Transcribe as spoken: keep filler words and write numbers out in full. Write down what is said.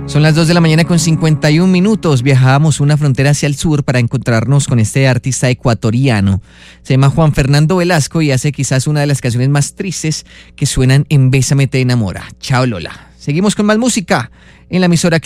Son las dos de la mañana con cincuenta y un minutos. Viajábamos una frontera hacia el sur para encontrarnos con este artista ecuatoriano. Se llama Juan Fernando Velasco y hace quizás una de las canciones más tristes que suenan en Bésame te enamora. Chao Lola. Seguimos con más música en la emisora que